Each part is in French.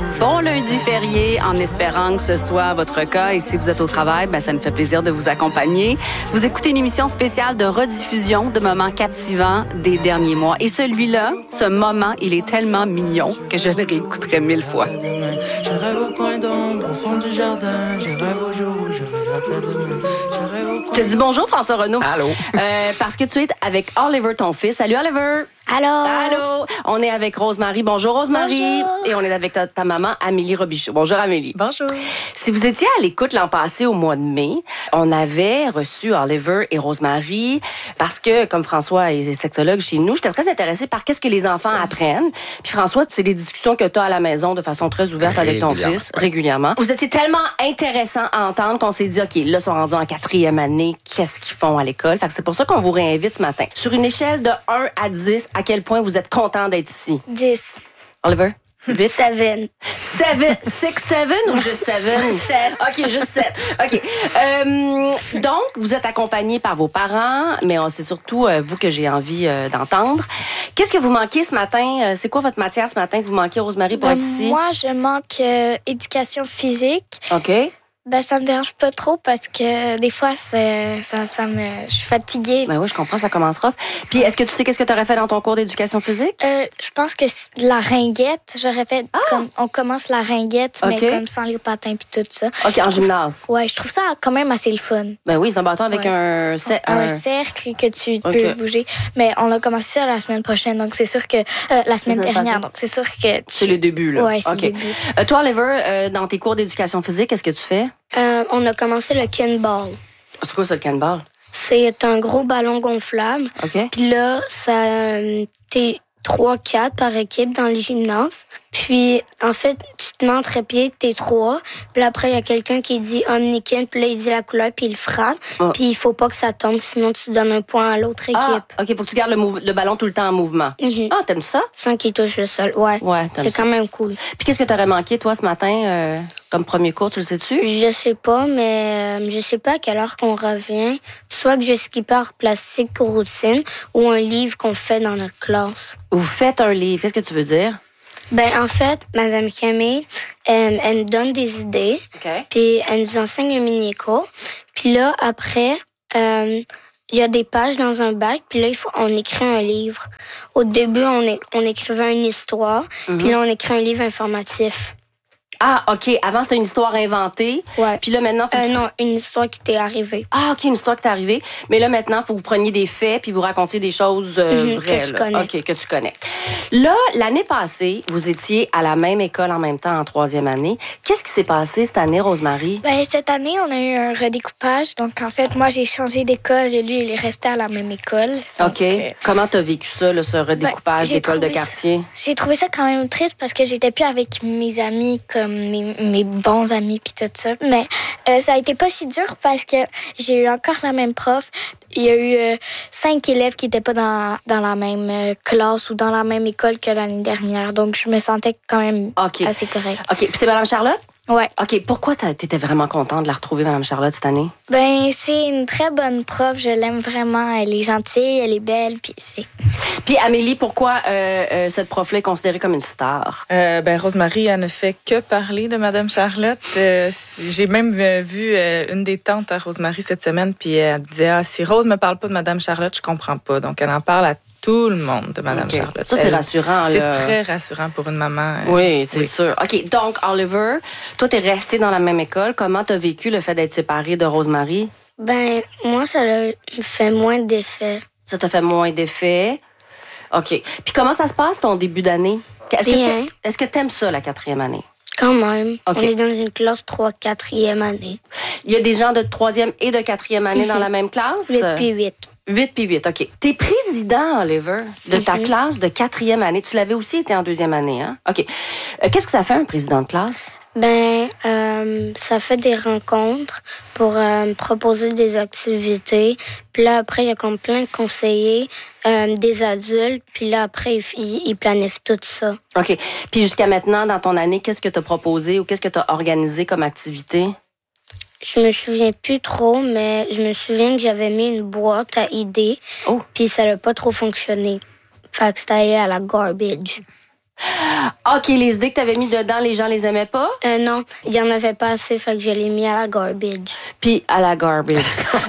Bon lundi férié, en espérant que ce soit votre cas. Et si vous êtes au travail, ça nous fait plaisir de vous accompagner. Vous écoutez une émission spéciale de rediffusion de moments captivants des derniers mois. Et celui-là, ce moment, il est tellement mignon que je le réécouterai 1000 fois. Je rêve au coin d'ombre, au fond du jardin. Je rêve au jour où je rêve demain. Je te dis bonjour, François Renaud. Allô. Parce que tu es avec Oliver, ton fils. Salut, Oliver. Allô? Allô. On est avec Rosemary. Bonjour, Rosemary. Bonjour. Et on est avec ta maman, Amélie Robichaud. Bonjour, Amélie. Bonjour. Si vous étiez à l'écoute l'an passé, au mois de mai, on avait reçu Oliver et Rosemary parce que, comme François est sexologue chez nous, j'étais très intéressée par qu'est-ce que les enfants apprennent. Puis François, c'est des discussions que tu as à la maison de façon très ouverte avec ton fils, régulièrement. Vous étiez tellement intéressant à entendre qu'on s'est dit, OK, là, ils sont rendus en 4e année, qu'est-ce qu'ils font à l'école? Fait que c'est pour ça qu'on vous réinvite ce matin. Sur une échelle de 1 à 10, à quel point vous êtes content d'être ici? 10. Oliver? 8? 7. 6, 7 ou juste 7? 7. OK, juste 7. OK. Donc, vous êtes accompagné par vos parents, mais c'est surtout vous que j'ai envie d'entendre. Qu'est-ce que vous manquez ce matin? C'est quoi votre matière ce matin que vous manquez, Rosemary, pour être ici? Moi, je manque éducation physique. OK. Ça me dérange pas trop parce que des fois, je suis fatiguée. Ben oui, je comprends, ça commence rough. Puis, est-ce que tu sais qu'est-ce que tu aurais fait dans ton cours d'éducation physique? Je pense que la ringuette, j'aurais fait comme on commence la ringuette, mais comme sans les patins puis tout ça. OK, en gymnase. Ouais, je trouve ça quand même assez le fun. Ben oui, c'est un bâton avec un cercle que tu peux bouger. Mais on a commencé ça la semaine prochaine, donc c'est sûr que la semaine dernière, donc c'est sûr que c'est le début, là. Ouais, c'est le début. Toi, Oliver, dans tes cours d'éducation physique, qu'est-ce que tu fais? On a commencé le kinball. C'est quoi ça, le canball? C'est un gros ballon gonflable. OK. Puis là, t'es 3-4 par équipe dans le gymnase. Puis, en fait, tu te mets entre pieds, t'es 3. Puis après, il y a quelqu'un qui dit Omnikin, puis là, il dit la couleur, puis il frappe. Puis il faut pas que ça tombe, sinon tu donnes un point à l'autre équipe. OK, faut que tu gardes le ballon tout le temps en mouvement. T'aimes ça? Sans qu'il touche le sol, ouais. C'est quand même cool. Puis qu'est-ce que t'aurais manqué, toi, ce matin, comme premier cours, tu le sais-tu? Je sais pas, mais je sais pas à quelle heure qu'on revient. Soit que je skip par plastique routine ou un livre qu'on fait dans notre classe. Vous faites un livre, qu'est-ce que tu veux dire? En fait, Madame Camille, elle nous donne des idées, puis elle nous enseigne un mini-cours. Puis là, après, il y a des pages dans un bac, puis là, on écrit un livre. Au début, on écrivait une histoire, puis là, on écrit un livre informatif. Ah, OK. Avant, c'était une histoire inventée. Ouais. Puis là, maintenant... Non, une histoire qui t'est arrivée. Ah, OK, une histoire qui t'est arrivée. Mais là, maintenant, il faut que vous preniez des faits puis vous racontiez des choses vraies. Que tu connais. OK, que tu connais. Là, l'année passée, vous étiez à la même école en même temps en 3e année. Qu'est-ce qui s'est passé cette année, Rosemary? Cette année, on a eu un redécoupage. Donc, en fait, moi, j'ai changé d'école et lui, il est resté à la même école. Donc, OK. Comment t'as vécu ça, là, ce redécoupage d'école de quartier? J'ai trouvé ça quand même triste parce que j'étais plus avec mes amis comme mes bons amis puis tout ça. Mais ça a été pas si dur parce que j'ai eu encore la même prof. Il y a eu 5 élèves qui étaient pas dans la même classe ou dans la même école que l'année dernière. Donc, je me sentais quand même assez correcte. OK. Puis c'est Mme Charlotte? Ouais. OK. Pourquoi t'étais vraiment contente de la retrouver, Mme Charlotte, cette année? C'est une très bonne prof. Je l'aime vraiment. Elle est gentille, elle est belle. Puis Amélie, pourquoi cette prof-là est considérée comme une star? Rosemary, elle ne fait que parler de Mme Charlotte. J'ai même vu une des tantes à Rosemary cette semaine, puis elle disait si Rose me parle pas de Mme Charlotte, je comprends pas. Donc, elle en parle à tout le monde de Mme Charlotte. Ça, c'est rassurant. C'est très rassurant pour une maman. Oui, c'est sûr. OK, donc, Oliver, toi, t'es resté dans la même école. Comment t'as vécu le fait d'être séparé de Rosemary? Moi, ça a fait moins d'effet. Ça t'a fait moins d'effet? OK. Puis comment ça se passe, ton début d'année? Est-ce que t'aimes ça, la 4e année? Quand même. Okay. On est dans une classe 3-4e année. Il y a des gens de 3e et de 4e année dans la même classe? 8 puis 8. 8 puis 8, OK. T'es président, Oliver, de ta classe de 4e année. Tu l'avais aussi été en 2e année, hein? OK. Qu'est-ce que ça fait, un président de classe? Ça fait des rencontres pour proposer des activités. Puis là, après, il y a comme plein de conseillers, des adultes. Puis là, après, ils planifient tout ça. OK. Puis jusqu'à maintenant, dans ton année, qu'est-ce que tu as proposé ou qu'est-ce que tu as organisé comme activité? Je me souviens plus trop, mais je me souviens que j'avais mis une boîte à idées. Puis ça n'a pas trop fonctionné. Fait que c'était allé à la garbage. OK, les idées que tu avais mis dedans, les gens les aimaient pas? Non, il n'y en avait pas assez, fait que je l'ai mis à la garbage. Puis à la garbage.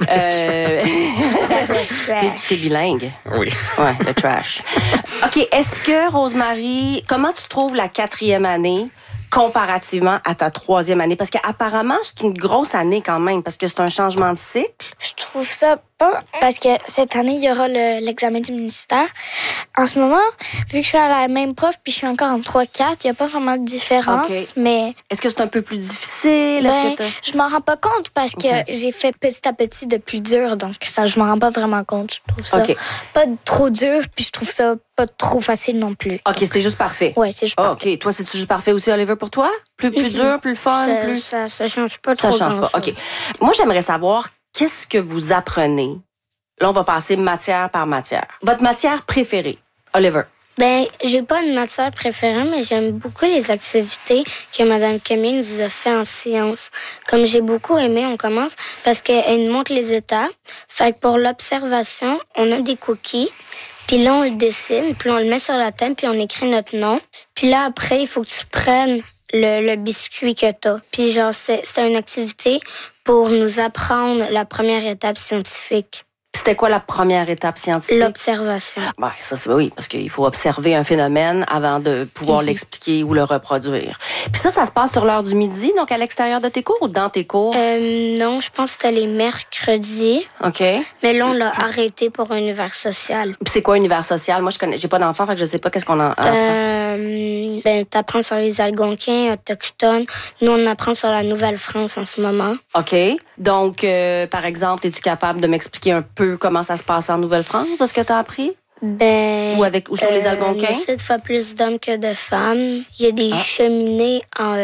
T'es bilingue? Oui. Ouais, le trash. OK, est-ce que, Rosemary, comment tu trouves la 4e année comparativement à ta 3e année? Parce qu'apparemment, c'est une grosse année quand même, parce que c'est un changement de cycle. Je trouve ça pas, parce que cette année, il y aura l'examen du ministère. En ce moment, vu que je suis à la même prof puis je suis encore en 3-4, il n'y a pas vraiment de différence, OK. mais... Est-ce que c'est un peu plus difficile? Est-ce que je m'en rends pas compte parce que j'ai fait petit à petit de plus dur, donc ça, je m'en rends pas vraiment compte. Je trouve ça pas trop dur, puis je trouve ça pas trop facile non plus. OK, c'était juste parfait. Oui, c'est juste parfait. OK, toi, c'est-tu juste parfait aussi, Oliver, pour toi? Plus dur, plus fun, plus... Ça change pas trop. Ça change pas, OK. Moi, j'aimerais savoir, qu'est-ce que vous apprenez? Là, on va passer matière par matière. Votre matière préférée, Oliver? Ben, j'ai pas une matière préférée, mais j'aime beaucoup les activités que Mme Camille nous a fait en sciences. Comme j'ai beaucoup aimé, on commence parce qu'elle nous montre les étapes. Fait que pour l'observation, on a des cookies. Puis là, on le dessine, puis on le met sur la table, puis on écrit notre nom. Puis là, après, il faut que tu prennes le biscuit que t'as. Puis genre, c'est une activité pour nous apprendre la première étape scientifique. Puis c'était quoi la première étape scientifique? L'observation. Ben, ça, c'est oui, parce qu'il faut observer un phénomène avant de pouvoir l'expliquer ou le reproduire. Puis ça se passe sur l'heure du midi, donc à l'extérieur de tes cours ou dans tes cours? Non, je pense que c'était les mercredis. OK. Mais là, on l'a arrêté pour univers social. Puis c'est quoi univers social? Moi, j'ai pas d'enfant, fait que je sais pas qu'est-ce qu'on en apprend. T'apprends sur les Algonquins autochtones. Nous, on apprend sur la Nouvelle-France en ce moment. OK. Donc, par exemple, es-tu capable de m'expliquer un peu comment ça se passe en Nouvelle-France, de ce que tu as appris? Ou sur les Algonquins? Il y a 7 fois plus d'hommes que de femmes. Il y a des cheminées en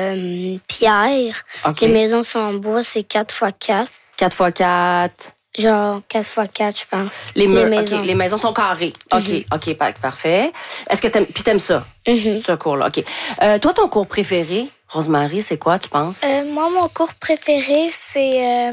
pierre. OK. Les maisons sont en bois, c'est 4x4. 4x4. Genre 4x4, je pense. Les maisons. OK, les maisons sont carrées. OK, parfait. Est-ce que t'aimes ça? Ce cours-là, OK. Toi, ton cours préféré, Rosemary, c'est quoi, tu penses? Moi, mon cours préféré, c'est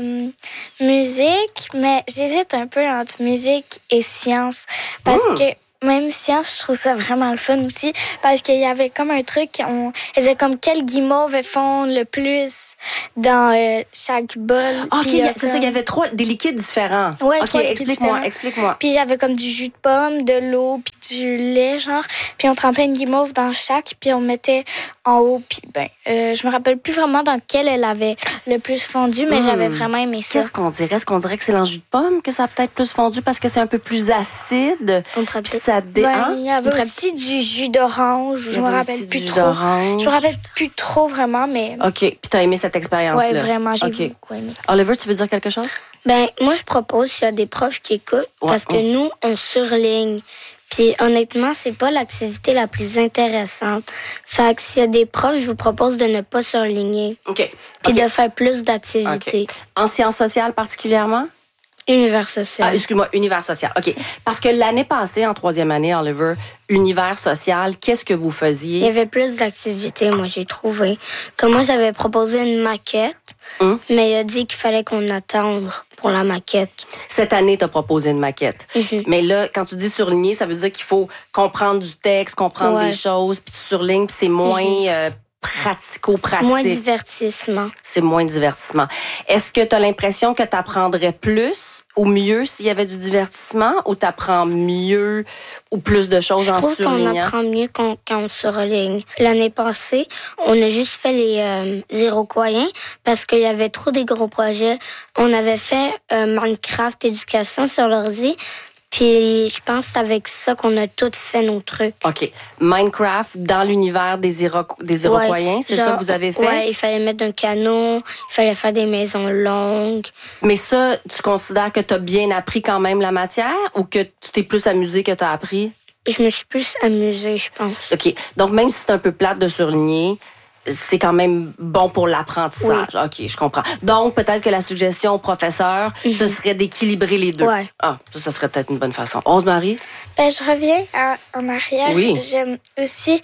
musique, mais j'hésite un peu entre musique et sciences. Parce que même sciences, je trouve ça vraiment le fun aussi. Parce qu'il y avait comme un truc, on disait comme quel guimauve fond le plus dans chaque bol. OK, puis, c'est ça, il y avait des liquides différents. Ouais, OK, explique-moi. Puis il y avait comme du jus de pomme, de l'eau, puis du lait, genre. Puis on trempait une guimauve dans chaque, puis on mettait en haut. Puis je me rappelle plus vraiment dans quel elle avait le plus fondu, mais j'avais vraiment aimé ça. Qu'est-ce qu'on dirait? Est-ce qu'on dirait que c'est dans le jus de pomme que ça a peut-être plus fondu parce que c'est un peu plus acide? Puis ça il y avait aussi du jus d'orange, je me rappelle plus trop. Je me rappelle plus trop vraiment, mais... OK, puis t'as aimé cette expérience-là? Oui, vraiment, j'ai beaucoup aimé. Oliver, tu veux dire quelque chose? Moi, je propose s'il y a des profs qui écoutent, parce que nous, on surligne. Puis honnêtement, c'est pas l'activité la plus intéressante. Fait que s'il y a des profs, je vous propose de ne pas surligner. OK. Puis de faire plus d'activités. En sciences sociales particulièrement? Univers social. Excuse-moi, univers social. OK. Parce que l'année passée, en 3e année, Oliver, univers social, qu'est-ce que vous faisiez? Il y avait plus d'activités, moi, j'ai trouvé. Comme moi, j'avais proposé une maquette, mais il a dit qu'il fallait qu'on attende pour la maquette. Cette année, tu as proposé une maquette. Mais là, quand tu dis surligner, ça veut dire qu'il faut comprendre du texte, comprendre des choses, puis tu surlignes, puis c'est moins... pratico-pratique. Moins divertissement. C'est moins divertissement. Est-ce que tu as l'impression que tu apprendrais plus ou mieux s'il y avait du divertissement ou tu apprends mieux ou plus de choses en surlignant? Je trouve qu'on apprend mieux quand on surligne. L'année passée, on a juste fait les Iroquoiens parce qu'il y avait trop des gros projets. On avait fait Minecraft éducation sur l'ordi. Puis je pense que c'est avec ça qu'on a tout fait nos trucs. OK. Minecraft dans l'univers des Iroquoiens, c'est ça que vous avez fait? Oui, il fallait mettre un canot, il fallait faire des maisons longues. Mais ça, tu considères que tu as bien appris quand même la matière ou que tu t'es plus amusé que tu as appris? Je me suis plus amusée, je pense. OK. Donc, même si c'est un peu plate de surligner, c'est quand même bon pour l'apprentissage. Oui. OK, je comprends. Donc, peut-être que la suggestion au professeur, ce serait d'équilibrer les deux. Ouais. Ah, ça serait peut-être une bonne façon. Rosemary? Je reviens en arrière. Oui. J'aime aussi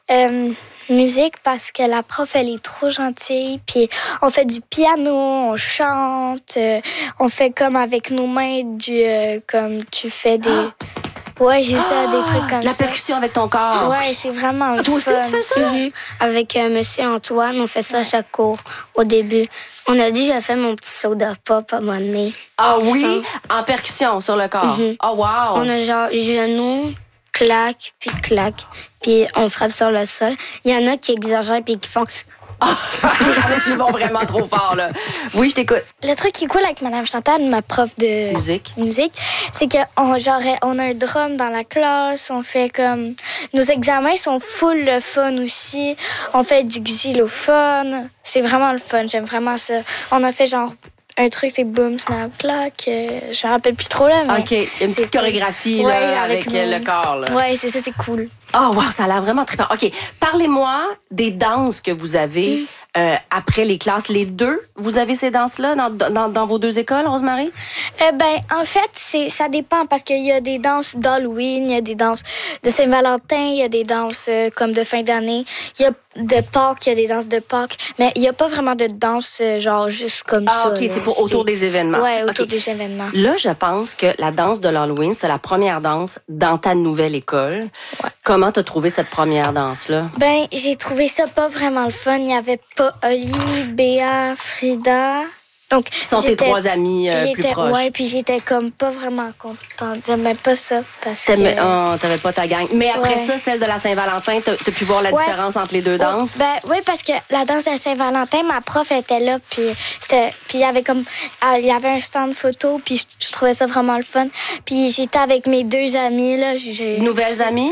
musique parce que la prof, elle est trop gentille. Puis on fait du piano, on chante, on fait comme avec nos mains comme tu fais des... Ouais, c'est ça, des trucs comme La ça. percussion avec ton corps. Ouais, c'est vraiment Toi aussi, fun. tu fais ça? Avec Monsieur Antoine, on fait ça à chaque cours au début. On a dit j'ai fait mon petit soda pop à un moment donné. Ah oui? En percussion sur le corps. Oh, wow! On a genre genoux, clac, puis on frappe sur le sol. Il y en a qui exagèrent puis qui font... Avec ils vont vraiment trop fort, là. Oui, je t'écoute. Le truc qui est cool avec Madame Chantal, ma prof de musique, c'est qu'on on a un drum dans la classe, on fait comme... Nos examens sont full le fun aussi. On fait du xylophone. C'est vraiment le fun, j'aime vraiment ça. On a fait genre un truc, c'est boom, snap, clac. Je me rappelle plus trop, là, mais... OK, une petite chorégraphie, là, Ouais, avec le corps, là. Ouais, c'est ça, c'est cool. Oh, wow, ça a l'air vraiment trippant. OK, parlez-moi des danses que vous avez après les classes. Les deux, vous avez ces danses-là dans vos deux écoles, Rosemary? En fait, ça dépend parce qu'il y a des danses d'Halloween, il y a des danses de Saint-Valentin, il y a des danses comme de fin d'année, il y a de Pâques, il y a des danses de Pâques, mais il n'y a pas vraiment de danse genre juste comme ça. Ah, OK, c'est pour autour des événements. Ouais, autour OK. des événements. Là, je pense que la danse de l'Halloween, c'est la première danse dans ta nouvelle école. Ouais. Comment t'as trouvé cette première danse-là? J'ai trouvé ça pas vraiment le fun. Il n'y avait pas Oli, Béa, Frida. Donc, Qui sont tes trois amis plus proches? Ouais, puis j'étais comme pas vraiment contente. J'aimais pas ça parce que... T'avais pas ta gang. Mais après ça, celle de la Saint-Valentin, t'as pu voir la différence entre les deux danses? Oui, parce que la danse de Saint-Valentin, ma prof était là, puis il y avait un stand photo, puis je trouvais ça vraiment le fun. Puis j'étais avec mes deux amis, là. Nouvelles amies?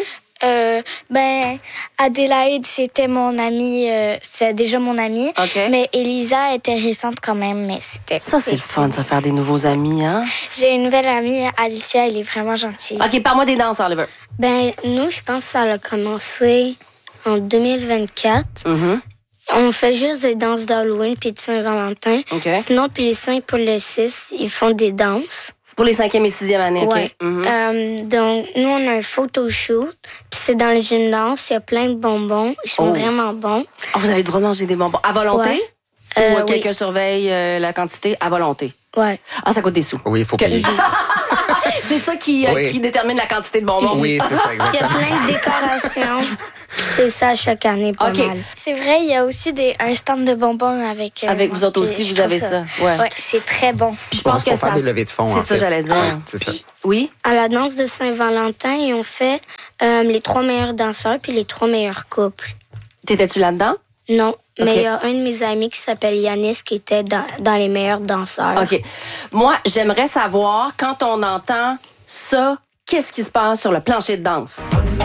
Adélaïde, c'était mon amie, c'est déjà mon amie. Okay. Mais Elisa était récente quand même, mais c'était... Ça, c'est le fun, ça, faire des nouveaux amis, hein? J'ai une nouvelle amie, Alicia, elle est vraiment gentille. OK, parle-moi des danses, Oliver. Nous, je pense que ça a commencé en 2024. Mm-hmm. On fait juste des danses d'Halloween puis de Saint-Valentin. Okay. Sinon, puis les 5 pour le 6, ils font des danses. Pour les 5e et 6e années, OK? Ouais. Mm-hmm. Donc, nous, on a un photoshoot. Puis c'est dans le gymnase. Il y a plein de bonbons. Ils sont vraiment bons. Oh, vous avez le droit de manger des bonbons à volonté? Ouais. Ou quelqu'un surveille la quantité à volonté? Ouais. Ah, ça coûte des sous. Oui, il faut payer. C'est ça qui détermine la quantité de bonbons? Oui, c'est ça, Il y a exactement. plein de décorations. Puis c'est ça chaque année, pas mal. C'est vrai, il y a aussi un stand de bonbons avec... Avec vous autres aussi, vous avez ça. Ouais. Ouais, c'est très bon. Puis je pense que pour ça... faire des levées de fonds, C'est en ça, fait. j'allais dire. Ouais, c'est ça. Oui? À la danse de Saint-Valentin, ils ont fait les 3 meilleurs danseurs puis les 3 meilleurs couples. T'étais-tu là-dedans? Non, mais OK. il y a un de mes amis qui s'appelle Yanis qui était dans les meilleurs danseurs. OK. Moi, j'aimerais savoir, quand on entend ça, qu'est-ce qui se passe sur le plancher de danse?